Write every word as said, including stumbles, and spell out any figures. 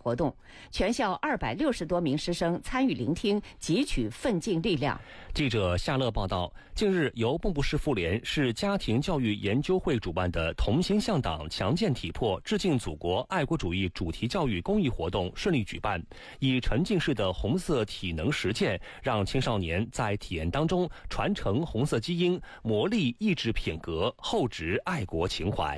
活动，全校二百六十多名师生参与聆听，汲取奋进力量。 记者夏乐报道，近日由蚌埠市妇联、市家庭教育研究会主办的同心向党、强健体魄、致敬祖国、爱国主义主题教育公益活动顺利举办，以沉浸式的红色体能实践，让青少年在体验当中传承红色基因，磨砺意志品格，厚植爱国情怀。